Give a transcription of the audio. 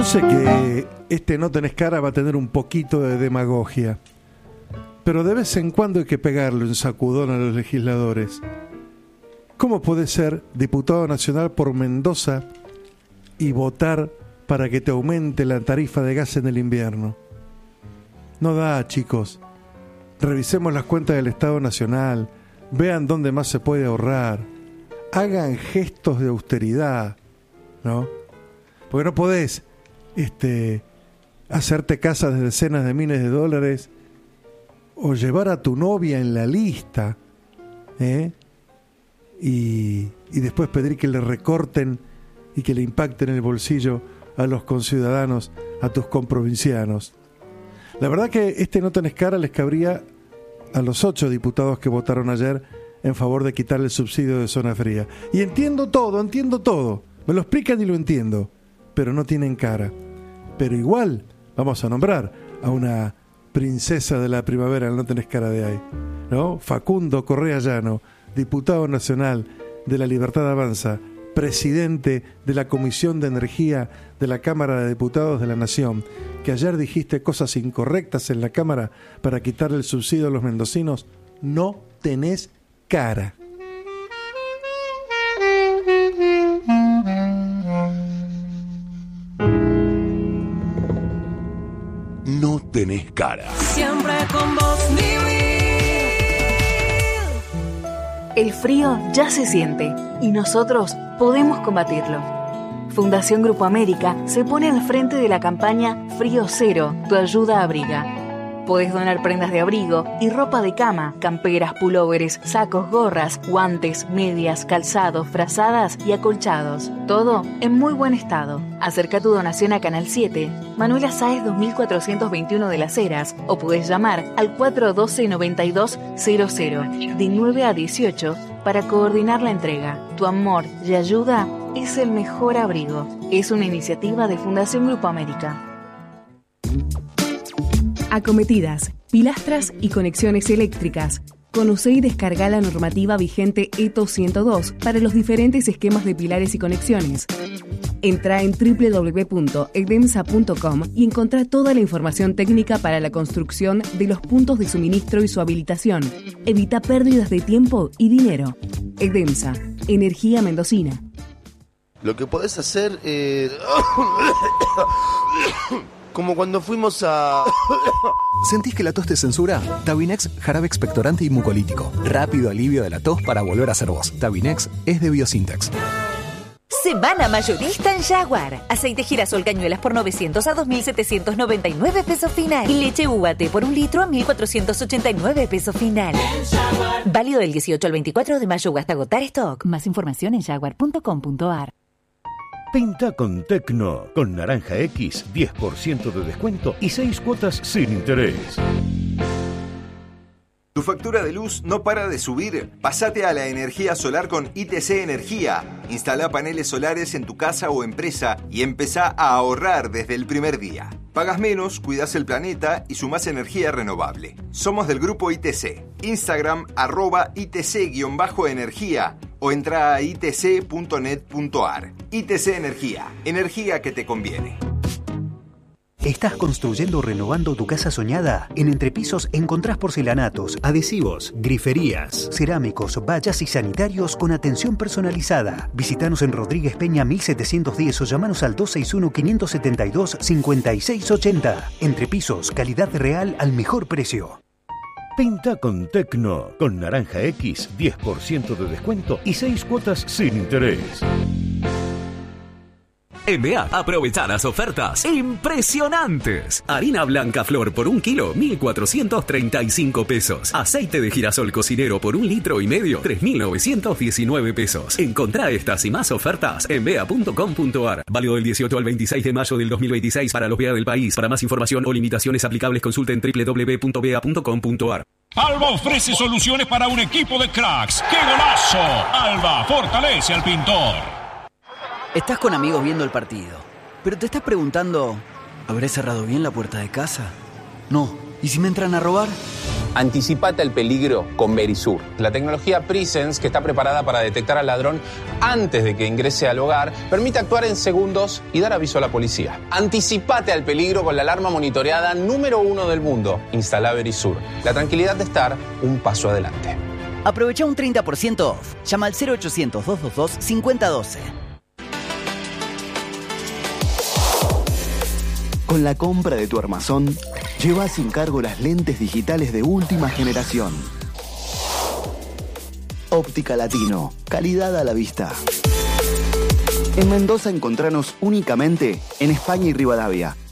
Yo sé que No tenés cara va a tener un poquito de demagogia, pero de vez en cuando hay que pegarle un sacudón a los legisladores. ¿Cómo podés ser diputado nacional por Mendoza y votar para que te aumente la tarifa de gas en el invierno? No da, chicos. Revisemos las cuentas del Estado Nacional, vean dónde más se puede ahorrar, hagan gestos de austeridad, ¿no? Porque no podés hacerte casas de decenas de miles de dólares o llevar a tu novia en la lista, y después pedir que le recorten y que le impacten el bolsillo a los conciudadanos, a tus comprovincianos. La verdad que No tenés cara les cabría a los 8 diputados que votaron ayer en favor de quitar el subsidio de zona fría. Y entiendo todo. Me lo explican y lo entiendo, pero no tienen cara. Pero igual vamos a nombrar a una princesa de la primavera, No tenés cara de ahí, ¿no? Facundo Correa Llano, diputado nacional de La Libertad Avanza, presidente de la Comisión de Energía de la Cámara de Diputados de la Nación, que ayer dijiste cosas incorrectas en la Cámara para quitarle el subsidio a los mendocinos. No tenés cara. No tenés cara. Siempre con vos, vivir. El frío ya se siente y nosotros podemos combatirlo. Fundación Grupo América se pone al frente de la campaña Frío Cero, tu ayuda abriga. Podés donar prendas de abrigo y ropa de cama, camperas, pulóveres, sacos, gorras, guantes, medias, calzados, frazadas y acolchados. Todo en muy buen estado. Acerca tu donación a Canal 7, Manuela Sáez 2421 de Las Heras, o podés llamar al 412-9200 de 9 a 18 para coordinar la entrega. Tu amor y ayuda es el mejor abrigo. Es una iniciativa de Fundación Grupo América. Acometidas, pilastras y conexiones eléctricas. Conoce y descarga la normativa vigente ETO 102 para los diferentes esquemas de pilares y conexiones. Entra en www.edemsa.com y encontrá toda la información técnica para la construcción de los puntos de suministro y su habilitación. Evita pérdidas de tiempo y dinero. Edemsa, energía mendocina. Lo que podés hacer como cuando fuimos a... ¿Sentís que la tos te censura? Tabinex, jarabe expectorante y mucolítico. Rápido alivio de la tos para volver a ser vos. Tabinex es de Biosintex. Semana mayorista en Jaguar. Aceite girasol cañuelas por 900 a 2.799 pesos final. Y leche UAT por 1 litro a 1.489 pesos final. Válido del 18 al 24 de mayo o hasta agotar stock. Más información en jaguar.com.ar. Pinta con Tecno. Con Naranja X, 10% de descuento y 6 cuotas sin interés. ¿Tu factura de luz no para de subir? Pásate a la energía solar con ITC Energía. Instala paneles solares en tu casa o empresa y empezá a ahorrar desde el primer día. Pagas menos, cuidas el planeta y sumás energía renovable. Somos del grupo ITC. Instagram @ITC_energía o entra a itc.net.ar. ITC Energía. Energía que te conviene. ¿Estás construyendo o renovando tu casa soñada? En Entrepisos encontrás porcelanatos, adhesivos, griferías, cerámicos, vallas y sanitarios con atención personalizada. Visítanos en Rodríguez Peña 1710 o llamanos al 261-572-5680. Entrepisos, calidad real al mejor precio. Pinta con Tecno. Con Naranja X, 10% de descuento y 6 cuotas sin interés. En BEA, aprovechá las ofertas impresionantes. Harina blanca flor por 1 kilo, 1.435 pesos. Aceite de girasol cocinero por 1,5 litros, 3.919 pesos. Encontrá estas y más ofertas en bea.com.ar. Válido del 18 al 26 de mayo del 2026 para los BEA del país. Para más información o limitaciones aplicables, consulten www.bea.com.ar. Alba ofrece soluciones para un equipo de cracks. ¡Qué golazo! Alba fortalece al pintor. Estás con amigos viendo el partido, pero te estás preguntando, ¿habré cerrado bien la puerta de casa? No. ¿Y si me entran a robar? Anticipate al peligro con Verisur. La tecnología Presence, que está preparada para detectar al ladrón antes de que ingrese al hogar, permite actuar en segundos y dar aviso a la policía. Anticipate al peligro con la alarma monitoreada número 1 del mundo. Instala Verisur. La tranquilidad de estar un paso adelante. Aprovecha un 30% off. Llama al 0800-222-5012. Con la compra de tu armazón, lleva sin cargo las lentes digitales de última generación. Óptica Latino, calidad a la vista. En Mendoza encontranos únicamente en España y Rivadavia.